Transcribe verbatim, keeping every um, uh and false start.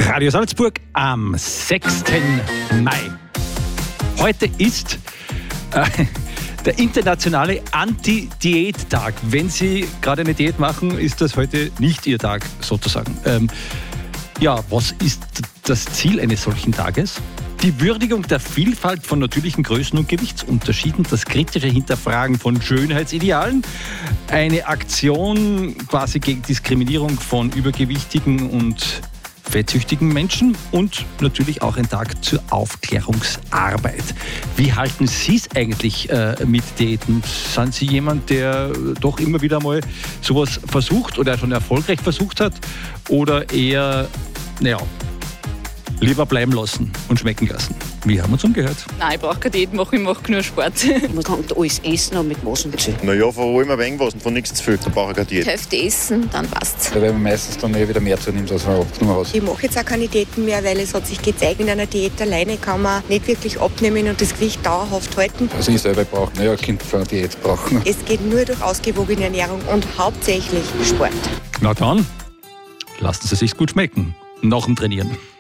Radio Salzburg am sechsten Mai. Heute ist äh, der internationale Anti-Diät-Tag. Wenn Sie gerade eine Diät machen, ist das heute nicht Ihr Tag sozusagen. Ähm, ja, was ist das Ziel eines solchen Tages? Die Würdigung der Vielfalt von natürlichen Größen und Gewichtsunterschieden, das kritische Hinterfragen von Schönheitsidealen, eine Aktion quasi gegen Diskriminierung von übergewichtigen und fettsüchtigen Menschen und natürlich auch ein Tag zur Aufklärungsarbeit. Wie halten Sie es eigentlich äh, mit Diäten? Sind Sie jemand, der doch immer wieder mal sowas versucht oder schon erfolgreich versucht hat? Oder eher, naja, lieber bleiben lassen und schmecken lassen? Wir haben uns umgehört. Nein, ich brauche keine Diät machen, ich mache nur Sport. Man kann alles essen und mit Maßen zu. Naja, von allem ein wenig was und von nichts zu viel, da brauche ich keine Diät. Hälfte essen, dann passt's. Da werden wir meistens dann eh wieder mehr zunehmen, als man abgenommen hat. Ich mache jetzt auch keine Diäten mehr, weil es hat sich gezeigt, in einer Diät alleine kann man nicht wirklich abnehmen und das Gewicht dauerhaft halten. Also ich selber brauche, naja, ein Kind von einer Diät brauchen. Es geht nur durch ausgewogene Ernährung und hauptsächlich Sport. Na dann, lassen Sie es sich gut schmecken. Nach dem Trainieren.